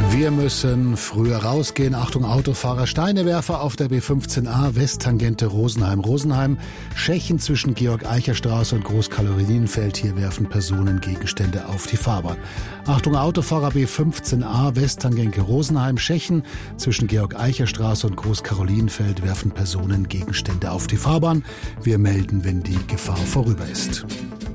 Wir müssen früher rausgehen. Achtung, Autofahrer, Steinewerfer auf der B15a, Westtangente Rosenheim. Rosenheim, Schächen zwischen Georg-Eicher-Straße und Groß-Karolinenfeld. Hier werfen Personen Gegenstände auf die Fahrbahn. Achtung, Autofahrer, B15a, Westtangente Rosenheim, Schächen zwischen Georg-Eicher-Straße und Groß-Karolinenfeld werfen Personen Gegenstände auf die Fahrbahn. Wir melden, wenn die Gefahr vorüber ist.